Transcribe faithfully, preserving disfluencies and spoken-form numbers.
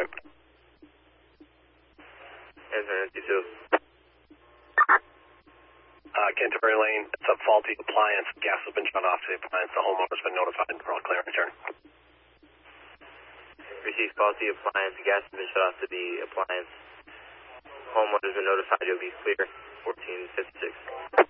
Lane. Answer fifty-two. Uh, Canterbury Lane, it's a faulty appliance. Gas has been shut off to the appliance. The homeowner's been notified for all clear and return. Received faulty appliance. Gas has been shut off to the appliance. Homeowner's been notified. You'll be clear. fourteen fifty-six.